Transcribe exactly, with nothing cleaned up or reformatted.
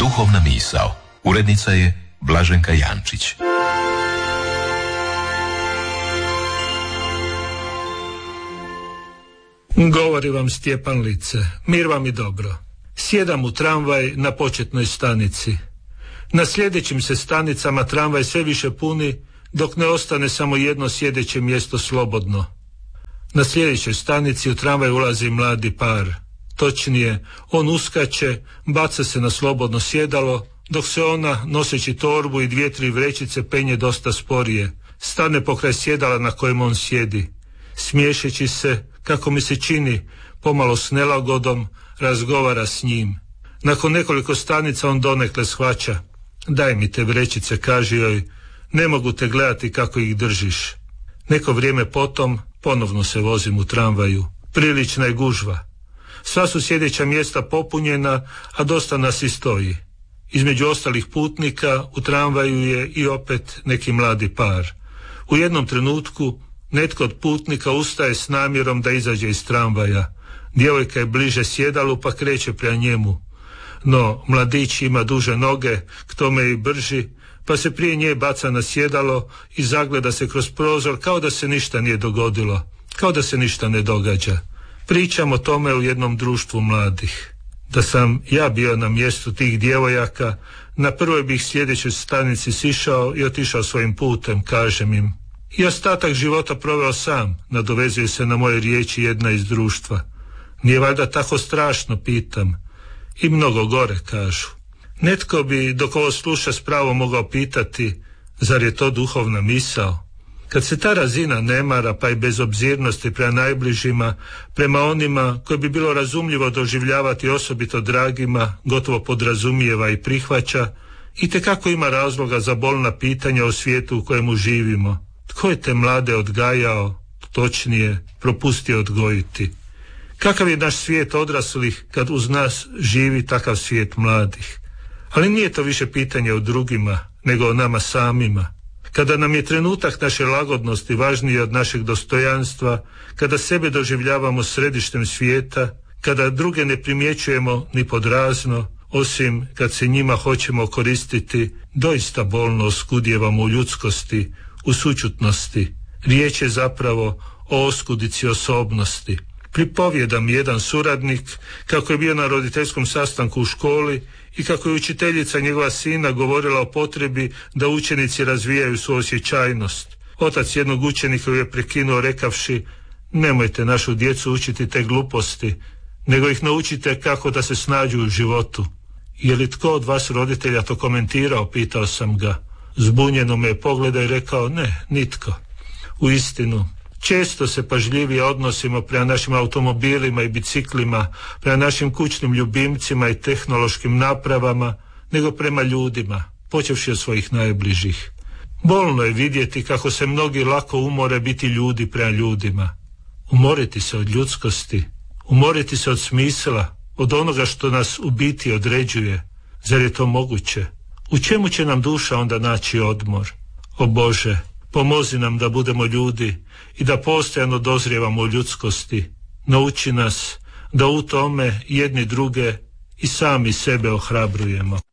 Duhovna misao. Urednica je Blaženka Jančić. Govori vam Stjepan Lice. Mir vam i dobro. Sjedam u tramvaj na početnoj stanici. Na sljedećim se stanicama tramvaj sve više puni, dok ne ostane samo jedno sjedeće mjesto slobodno. Na sljedećoj stanici u tramvaj ulazi mladi par. Točnije, on uskače, baca se na slobodno sjedalo, dok se ona, noseći torbu i dvije, tri vrećice, penje dosta sporije. Stane pokraj sjedala na kojem on sjedi. Smiješeći se, kako mi se čini, pomalo s nelagodom, razgovara s njim. Nakon nekoliko stanica on donekle shvaća. Daj mi te vrećice, kaži joj, ne mogu te gledati kako ih držiš. Neko vrijeme potom ponovno se vozim u tramvaju. Prilična je gužva. Sva su sjedeća mjesta popunjena, a dosta nas i stoji. Između ostalih putnika u tramvaju je i opet neki mladi par. U jednom trenutku netko od putnika ustaje s namjerom da izađe iz tramvaja. Djevojka je bliže sjedalu pa kreće prema njemu. No, mladić ima duže noge, k tome i brži, pa se prije nje baca na sjedalo i zagleda se kroz prozor kao da se ništa nije dogodilo, kao da se ništa ne događa. Pričam o tome u jednom društvu mladih. Da sam ja bio na mjestu tih djevojaka, na prvoj bih sljedećoj stanici sišao i otišao svojim putem, kažem im. I ostatak života proveo sam, nadovezuje se na moje riječi jedna iz društva. Nije valjda tako strašno, pitam. I mnogo gore, kažu. Netko bi, dok ovo sluša, s pravom mogao pitati, zar je to duhovna misao? Kad se ta razina nemara pa i bezobzirnosti prema najbližima, prema onima koje bi bilo razumljivo doživljavati osobito dragima, gotovo podrazumijeva i prihvaća, itekako ima razloga za bolna pitanja o svijetu u kojemu živimo. Tko je te mlade odgajao, točnije, propustio odgojiti? Kakav je naš svijet odraslih kad uz nas živi takav svijet mladih? Ali nije to više pitanje o drugima, nego o nama samima. Kada nam je trenutak naše lagodnosti važniji od našeg dostojanstva, kada sebe doživljavamo središtem svijeta, kada druge ne primjećujemo ni podrazno, osim kad se njima hoćemo koristiti, doista bolno oskudijevamo u ljudskosti, u sućutnosti. Riječ je zapravo o oskudici osobnosti. Pripovijeda mi jedan suradnik kako je bio na roditeljskom sastanku u školi i kako je učiteljica njegova sina govorila o potrebi da učenici razvijaju svoju osjećajnost. Otac jednog učenika ju je prekinuo rekavši: nemojte našu djecu učiti te gluposti, nego ih naučite kako da se snađu u životu. Je li tko od vas roditelja to komentirao, pitao sam ga. Zbunjeno me je pogledao i rekao: ne, nitko. Uistinu, često se pažljivije odnosimo prema našim automobilima i biciklima, prema našim kućnim ljubimcima i tehnološkim napravama, nego prema ljudima, počevši od svojih najbližih. Bolno je vidjeti kako se mnogi lako umore biti ljudi prema ljudima. Umoriti se od ljudskosti, umoriti se od smisla, od onoga što nas u biti određuje. Zar je to moguće? U čemu će nam duša onda naći odmor? O Bože, pomozi nam da budemo ljudi i da postojano dozrijevamo u ljudskosti. Nauči nas da u tome jedni druge i sami sebe ohrabrujemo.